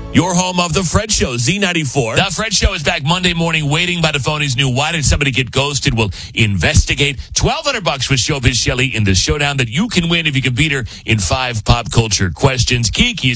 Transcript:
Your home of The Fred Show, Z94. The Fred Show is back Monday morning, waiting by the phone. He's new. Why did somebody get ghosted? We'll investigate. $1,200 with Showbiz Shelley in the showdown that you can win if you can beat her in 5 pop culture questions. Kiki's